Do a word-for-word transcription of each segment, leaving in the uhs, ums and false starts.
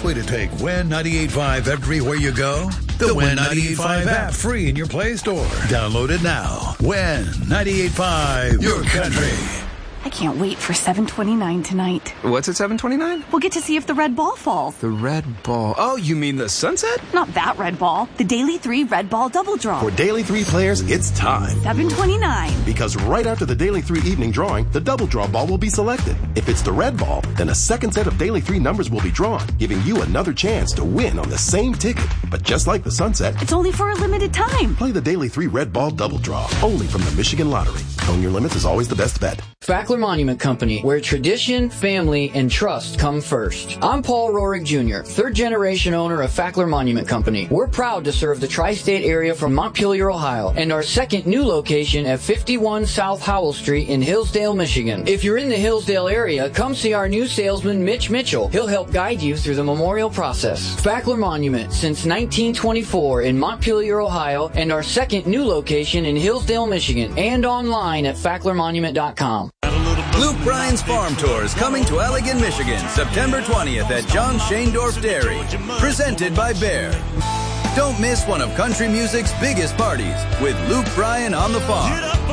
way to take Win ninety-eight point five everywhere you go? The Win ninety-eight point five app, free in your Play Store. Download it now. Win ninety-eight point five, your country. I can't wait for seven twenty-nine tonight. What's at seven twenty-nine? We'll get to see if the red ball falls. The red ball. Oh, you mean the sunset? Not that red ball. The Daily three red ball double draw. For Daily three players, it's time. seven twenty-nine. Because right after the Daily three evening drawing, the double draw ball will be selected. If it's the red ball, then a second set of Daily three numbers will be drawn, giving you another chance to win on the same ticket. But just like the sunset, it's only for a limited time. Play the Daily three red ball double draw, only from the Michigan Lottery. Own your limits is always the best bet. Fackler Monument Company, where tradition, family, and trust come first. I'm Paul Rorick Junior, third generation owner of Fackler Monument Company. We're proud to serve the tri-state area from Montpelier, Ohio, and our second new location at fifty-one South Howell Street in Hillsdale, Michigan. If you're in the Hillsdale area, come see our new salesman, Mitch Mitchell. He'll help guide you through the memorial process. Fackler Monument, since nineteen twenty-four in Montpelier, Ohio, and our second new location in Hillsdale, Michigan, and online at fackler monument dot com. Luke Bryan's Farm Tour is coming to Allegan, Michigan, September twentieth at John Shaindorf Dairy. Presented by Bear. Don't miss one of country music's biggest parties with Luke Bryan on the farm.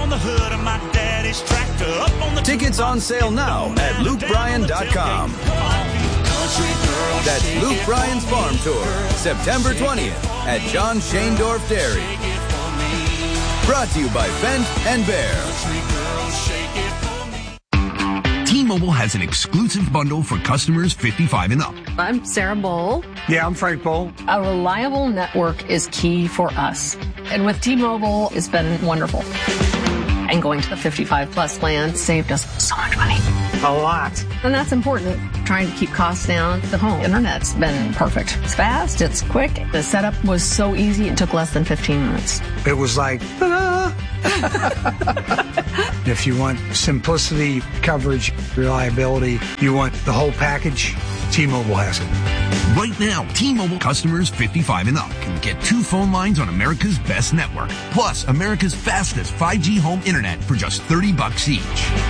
Tickets on sale now at luke bryan dot com. That's Luke Bryan's Farm Tour, September twentieth at John Shaindorf Dairy. Brought to you by Fent and Bear. T-Mobile has an exclusive bundle for customers fifty-five and up. I'm Sarah Bowl. Yeah, I'm Frank Bowl. A reliable network is key for us. And with T-Mobile, it's been wonderful. And going to the fifty-five plus plan saved us so much money. A lot. And that's important. Trying to keep costs down. The home internet's been perfect. It's fast, it's quick. The setup was so easy, it took less than fifteen minutes. It was like, ta-da! If you want simplicity, coverage, reliability, you want the whole package, T-Mobile has it. Right now, T-Mobile customers fifty-five and up can get two phone lines on America's best network, plus America's fastest five G home internet for just thirty bucks each.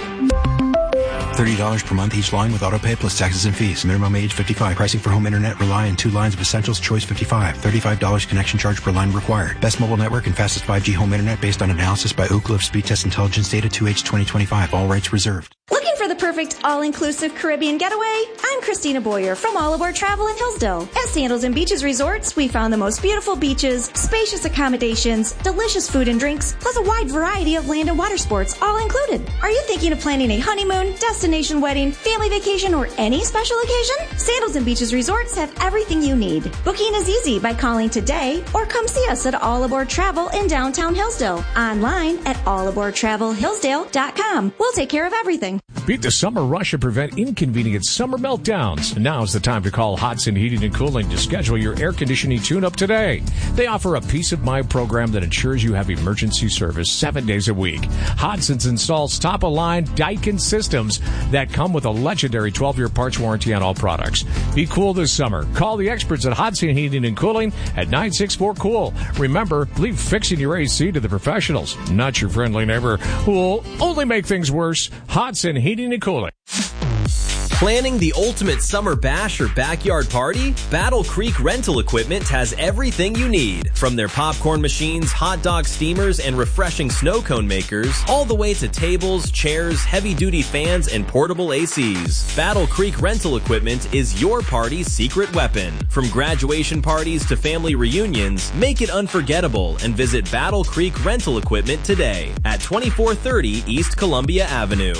thirty dollars per month each line with autopay plus taxes and fees. Minimum age fifty-five. Pricing for home internet rely on two lines of Essentials Choice fifty-five. thirty-five dollars connection charge per line required. Best mobile network and fastest five G home internet based on analysis by Ookla of Speed Test Intelligence Data two H twenty twenty-five. All rights reserved. Looking for the perfect all-inclusive Caribbean getaway? I'm Christina Boyer from All Aboard Travel in Hillsdale. At Sandals and Beaches Resorts, we found the most beautiful beaches, spacious accommodations, delicious food and drinks, plus a wide variety of land and water sports, all included. Are you thinking of planning a honeymoon, destination wedding, family vacation, or any special occasion? Sandals and Beaches Resorts have everything you need. Booking is easy by calling today or come see us at All Aboard Travel in downtown Hillsdale. Online at all aboard travel hillsdale dot com. We'll take care of everything. Beat the summer rush and prevent inconvenient summer meltdowns. Now's the time to call Hodson Heating and Cooling to schedule your air conditioning tune-up today. They offer a peace of mind program that ensures you have emergency service seven days a week. Hodson's installs top-of-line Daikin systems that come with a legendary twelve-year parts warranty on all products. Be cool this summer. Call the experts at Hodson Heating and Cooling at nine six four cool. Remember, leave fixing your A C to the professionals, not your friendly neighbor who will only make things worse. Hodson Heating and Cooling. Planning the ultimate summer bash or backyard party? Battle Creek Rental Equipment has everything you need. From their popcorn machines, hot dog steamers, and refreshing snow cone makers, all the way to tables, chairs, heavy-duty fans, and portable A Cs. Battle Creek Rental Equipment is your party's secret weapon. From graduation parties to family reunions, make it unforgettable and visit Battle Creek Rental Equipment today at twenty-four thirty East Columbia Avenue.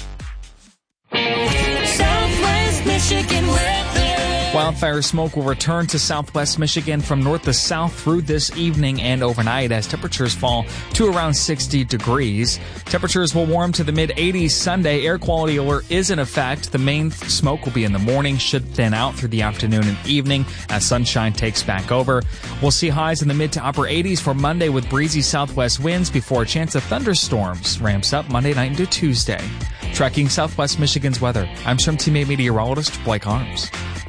Southwest Michigan weather. Wildfire smoke will return to southwest Michigan from north to south through this evening and overnight as temperatures fall to around sixty degrees. Temperatures will warm to the mid eighties Sunday. Air quality alert is in effect. The main smoke will be in the morning, should thin out through the afternoon and evening as sunshine takes back over. We'll see highs in the mid to upper eighties for Monday with breezy southwest winds before a chance of thunderstorms ramps up Monday night into Tuesday. Tracking southwest Michigan's weather, I'm Stream Teammate meteorologist Blake Arms.